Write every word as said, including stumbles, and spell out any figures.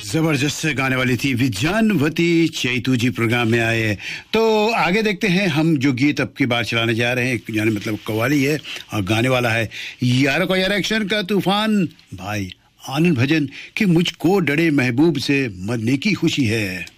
जबरदस्त गाने वाली थी विद्यानवती चैतू जी प्रोग्राम में आए। तो आगे देखते हैं हम जो गीत अब की बार चलाने जा रहे हैं, यानी मतलब कव्वाली है और गाने वाला है यारों को यार एक्शन का तूफान भाई आनंद भजन कि मुझको डरे महबूब से मरने की खुशी है।